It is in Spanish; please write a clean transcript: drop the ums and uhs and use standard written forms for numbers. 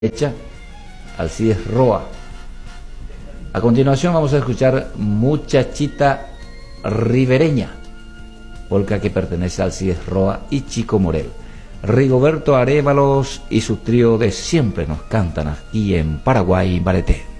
derecha, Alcides Roa. A continuación vamos a escuchar Muchachita Ribereña, polca que pertenece a Alcides Roa y Chico Morel. Rigoberto Arévalos y su trío de Siempre nos cantan aquí en Paraguay, Bareté.